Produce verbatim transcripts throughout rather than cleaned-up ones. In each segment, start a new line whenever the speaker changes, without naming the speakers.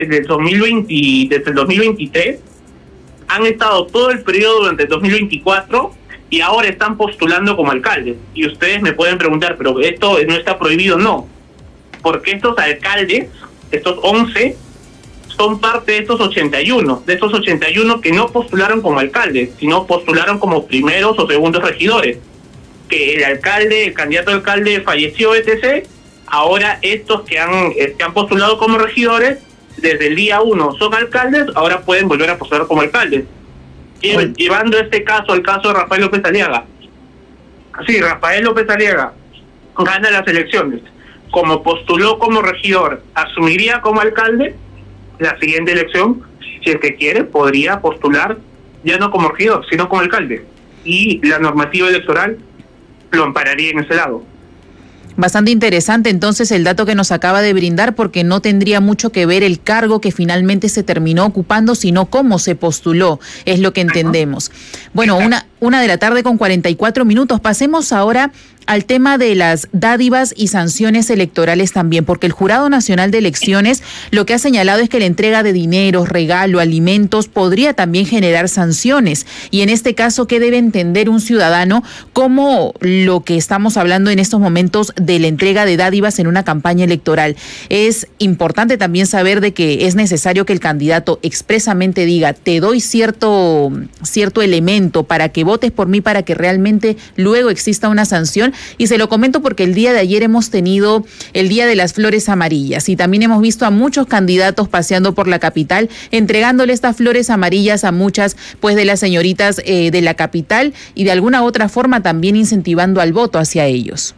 desde el dos mil veinte, desde el dos mil veintitrés, han estado todo el periodo durante el dos mil veinticuatro y ahora están postulando como alcaldes. Y ustedes me pueden preguntar, ¿pero esto no está prohibido? No, porque estos alcaldes, estos once, son parte de estos ochenta y uno, de estos ochenta y uno que no postularon como alcaldes, sino postularon como primeros o segundos regidores. Que el alcalde, el candidato a alcalde falleció, etcétera. Ahora estos que han, que han postulado como regidores, desde el día uno son alcaldes, ahora pueden volver a postular como alcaldes. Y, llevando este caso al caso de Rafael López Aliaga. Sí, Rafael López Aliaga gana las elecciones. Como postuló como regidor, asumiría como alcalde. La siguiente elección, si es que quiere, podría postular ya no como regidor, sino como alcalde. Y la normativa electoral lo ampararía en ese lado.
Bastante interesante entonces el dato que nos acaba de brindar, porque no tendría mucho que ver el cargo que finalmente se terminó ocupando, sino cómo se postuló, es lo que entendemos. Bueno, una, una de la tarde con cuarenta y cuatro minutos. Pasemos ahora al tema de las dádivas y sanciones electorales también, porque el Jurado Nacional de Elecciones lo que ha señalado es que la entrega de dinero, regalo, alimentos podría también generar sanciones. Y en este caso, ¿qué debe entender un ciudadano como lo que estamos hablando en estos momentos de la entrega de dádivas en una campaña electoral? Es importante también saber de que es necesario que el candidato expresamente diga: te doy cierto, cierto elemento para que votes por mí, para que realmente luego exista una sanción. Y se lo comento porque el día de ayer hemos tenido el Día de las Flores Amarillas y también hemos visto a muchos candidatos paseando por la capital, entregándole estas flores amarillas a muchas pues de las señoritas eh, de la capital, y de alguna otra forma también incentivando al voto hacia ellos.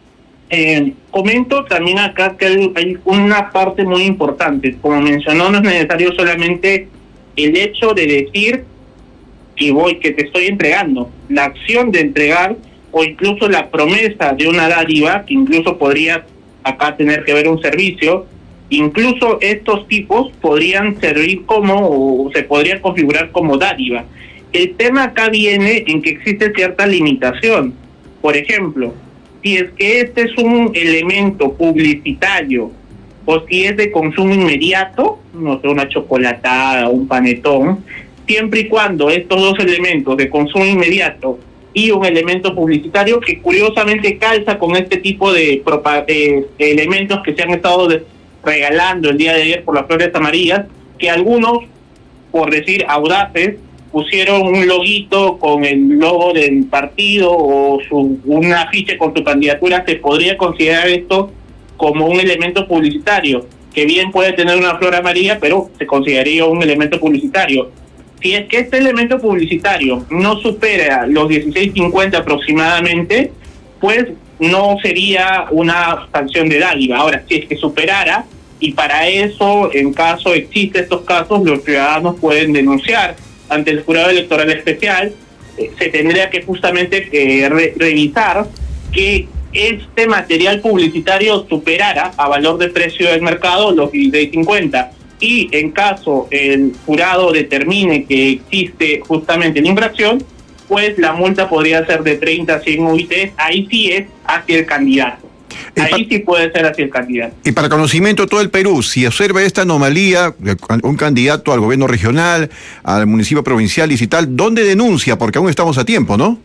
Eh, comento también acá que hay, hay una parte muy importante. Como mencionó, no es necesario solamente el hecho de decir que voy, que te estoy entregando. La acción de entregar, o incluso la promesa de una dádiva, que incluso podría acá tener que ver un servicio, incluso estos tipos podrían servir como, o se podrían configurar como dádiva. El tema acá viene en que existe cierta limitación. Por ejemplo, si es que este es un elemento publicitario, o si es de consumo inmediato, no sé, una chocolatada, un panetón, siempre y cuando estos dos elementos de consumo inmediato y un elemento publicitario, que curiosamente calza con este tipo de, de elementos que se han estado de, regalando el día de ayer por las flores amarillas, que algunos, por decir audaces, pusieron un loguito con el logo del partido o su, un afiche con tu candidatura. Se podría considerar esto como un elemento publicitario, que bien puede tener una flor amarilla, pero se consideraría un elemento publicitario. Si es que este elemento publicitario no supera los dieciséis cincuenta aproximadamente, pues no sería una sanción de dádiva. Ahora, si es que superara, y para eso, en caso existe estos casos, los ciudadanos pueden denunciar ante el Jurado Electoral Especial. Eh, se tendría que justamente eh, re revisar que este material publicitario superara a valor de precio del mercado los dieciséis cincuenta. Y en caso el jurado determine que existe justamente la infracción, pues la multa podría ser de treinta a cien U I Ts. Ahí sí es hacia el candidato. Ahí sí puede ser hacia el candidato.
Y para conocimiento de todo el Perú, si observa esta anomalía, un candidato al gobierno regional, al municipio provincial y si tal, ¿dónde denuncia? Porque aún estamos a tiempo, ¿no?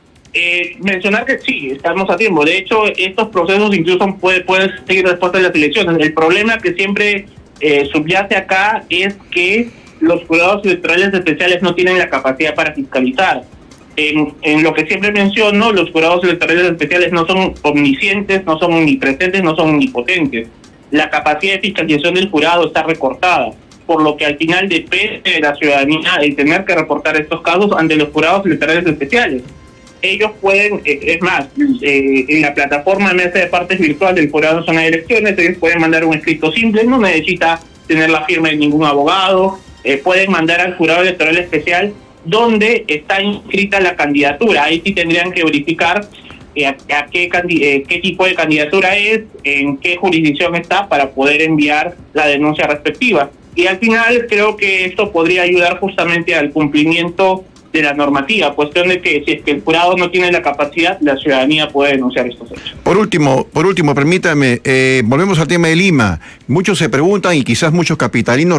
Eh, mencionar que sí, estamos a tiempo. De hecho, estos procesos incluso pueden puede seguir después de las elecciones. El problema que siempre eh, subyace acá es que los jurados electorales especiales no tienen la capacidad para fiscalizar. En, en lo que siempre menciono, los jurados electorales especiales no son omniscientes, no son omnipresentes, no son omnipotentes. La capacidad de fiscalización del jurado está recortada, por lo que al final depende de la ciudadanía el tener que reportar estos casos ante los jurados electorales especiales. Ellos pueden, eh, es más, eh, en la plataforma Mesa de Partes Virtual del Jurado Nacional de Elecciones, ellos pueden mandar un escrito simple, no necesita tener la firma de ningún abogado, eh, pueden mandar al Jurado Electoral Especial donde está inscrita la candidatura. Ahí sí tendrían que verificar eh, a, a qué, eh, qué tipo de candidatura es, en qué jurisdicción está, para poder enviar la denuncia respectiva. Y al final creo que esto podría ayudar justamente al cumplimiento de de la normativa, cuestión de que si es que el jurado no tiene la capacidad, la ciudadanía puede denunciar estos hechos.
Por último, por último, permítame, eh, volvemos al tema de Lima. Muchos se preguntan y quizás muchos capitalinos